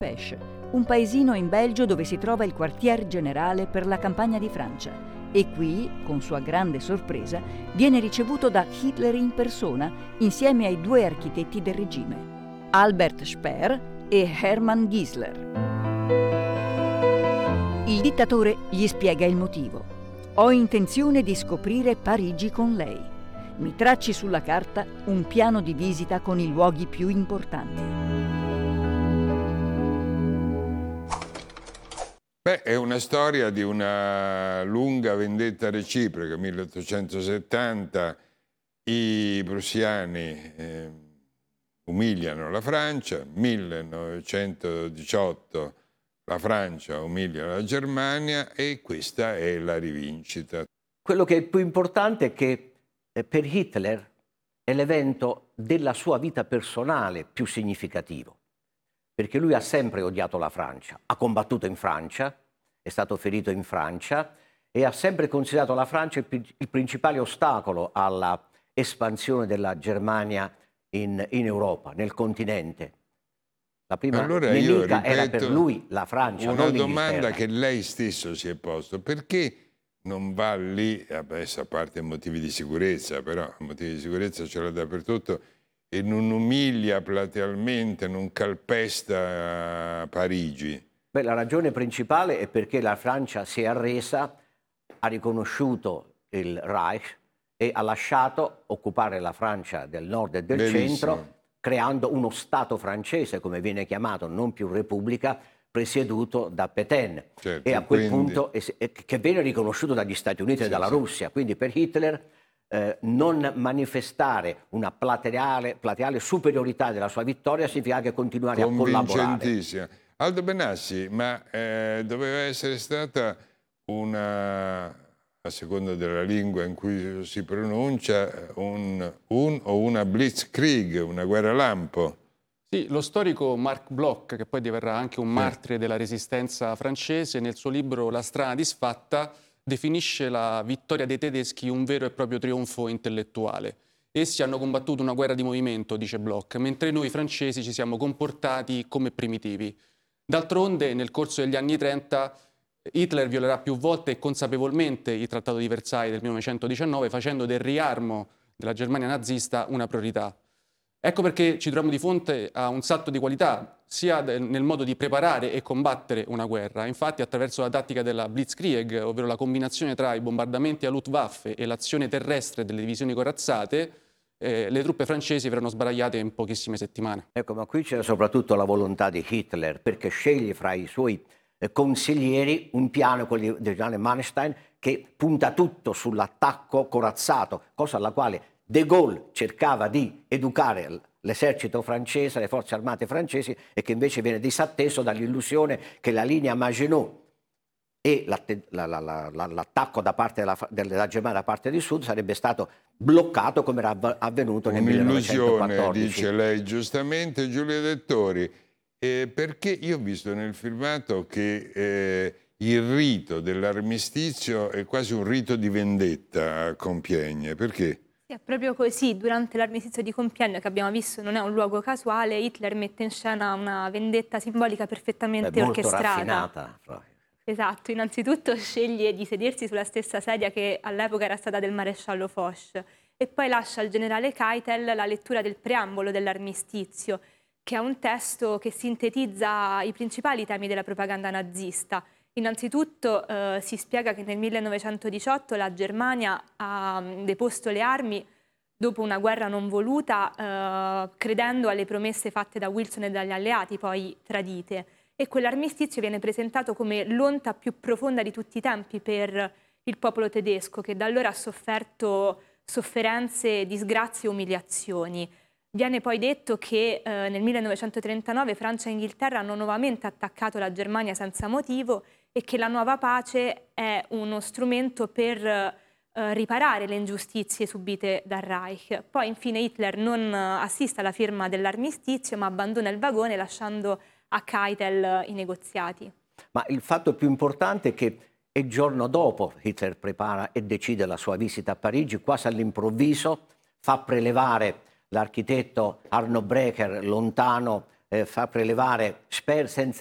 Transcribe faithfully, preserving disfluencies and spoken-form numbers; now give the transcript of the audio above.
Pesce, un paesino in Belgio dove si trova il quartier generale per la campagna di Francia. E qui, con sua grande sorpresa, viene ricevuto da Hitler in persona insieme ai due architetti del regime, Albert Speer e Hermann Giesler. Il dittatore gli spiega il motivo. Ho intenzione di scoprire Parigi con lei. Mi tracci sulla carta un piano di visita con i luoghi più importanti. Beh, è una storia di una lunga vendetta reciproca. milleottocentosettanta i prussiani eh, umiliano la Francia, millenovecentodiciotto la Francia umilia la Germania e questa è la rivincita. Quello che è più importante è che eh, per Hitler è l'evento della sua vita personale più significativo, perché lui ha sempre odiato la Francia, ha combattuto in Francia, è stato ferito in Francia e ha sempre considerato la Francia il, il principale ostacolo alla espansione della Germania in, in Europa, nel continente. La prima allora nemica io era per lui la Francia, una non domanda che lei stesso si è posto: perché non va lì, adesso a parte motivi di sicurezza, però motivi di sicurezza ce l'ha dappertutto, e non umilia platealmente, non calpesta Parigi? Beh, la ragione principale è perché la Francia si è arresa, ha riconosciuto il Reich e ha lasciato occupare la Francia del nord e del Benissimo. centro, creando uno Stato francese, come viene chiamato, non più repubblica, presieduto da Pétain. Certo, e a quel quindi... punto, che viene riconosciuto dagli Stati Uniti sì, e dalla sì. Russia. Quindi per Hitler eh, non manifestare una plateale, plateale superiorità della sua vittoria significa che continuare a collaborare. Aldo Benassi, ma eh, doveva essere stata una, a seconda della lingua in cui si pronuncia, un, un o una blitzkrieg, una guerra lampo. Sì, lo storico Marc Bloch, che poi diverrà anche un Sì. martire della resistenza francese, nel suo libro La strada disfatta definisce la vittoria dei tedeschi un vero e proprio trionfo intellettuale. Essi hanno combattuto una guerra di movimento, dice Bloch, mentre noi francesi ci siamo comportati come primitivi. D'altronde, nel corso degli anni trenta, Hitler violerà più volte e consapevolmente il Trattato di Versailles del millenovecentodiciannove, facendo del riarmo della Germania nazista una priorità. Ecco perché ci troviamo di fronte a un salto di qualità, sia nel modo di preparare e combattere una guerra. Infatti, attraverso la tattica della Blitzkrieg, ovvero la combinazione tra i bombardamenti a Luftwaffe e l'azione terrestre delle divisioni corazzate, eh, le truppe francesi verranno sbaragliate in pochissime settimane. Ecco, ma qui c'era soprattutto la volontà di Hitler, perché sceglie fra i suoi eh, consiglieri un piano, quello di generale Manstein, che punta tutto sull'attacco corazzato, cosa alla quale De Gaulle cercava di educare l'esercito francese, le forze armate francesi, e che invece viene disatteso dall'illusione che la linea Maginot e l'attacco da parte della, della Germania da parte di Sud sarebbe stato bloccato come era avvenuto nel millenovecentoquattordici. Un'illusione, dice lei giustamente, Giulia Dettori, eh, perché io ho visto nel filmato che eh, il rito dell'armistizio è quasi un rito di vendetta a Compiègne. Perché? Sì, è proprio così. Durante l'armistizio di Compiègne, che abbiamo visto non è un luogo casuale, Hitler mette in scena una vendetta simbolica perfettamente è molto orchestrata. Raffinata. Esatto, innanzitutto sceglie di sedersi sulla stessa sedia che all'epoca era stata del maresciallo Foch e poi lascia al generale Keitel la lettura del preambolo dell'armistizio, che è un testo che sintetizza i principali temi della propaganda nazista. Innanzitutto eh, si spiega che nel millenovecentodiciotto la Germania ha deposto le armi dopo una guerra non voluta, eh, credendo alle promesse fatte da Wilson e dagli alleati, poi tradite. E quell'armistizio viene presentato come l'onta più profonda di tutti i tempi per il popolo tedesco, che da allora ha sofferto sofferenze, disgrazie e umiliazioni. Viene poi detto che eh, nel millenovecentotrentanove Francia e Inghilterra hanno nuovamente attaccato la Germania senza motivo e che la nuova pace è uno strumento per eh, riparare le ingiustizie subite dal Reich. Poi infine Hitler non assiste alla firma dell'armistizio ma abbandona il vagone lasciando a Keitel i negoziati. Ma il fatto più importante è che il giorno dopo Hitler prepara e decide la sua visita a Parigi, quasi all'improvviso fa prelevare l'architetto Arno Breker lontano eh, far prelevare sper senza